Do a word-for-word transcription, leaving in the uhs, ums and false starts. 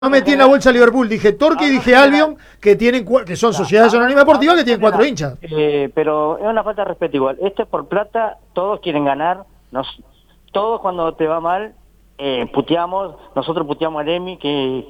No metí en la bolsa Liverpool, dije Torque y dije Albion, que tienen que son sociedades anónimas deportivas que tienen cuatro hinchas. Eh, pero es una falta de respeto igual. Este es por plata, todos quieren ganar. Nos, todos cuando te va mal, eh, puteamos. Nosotros puteamos a Emi, que,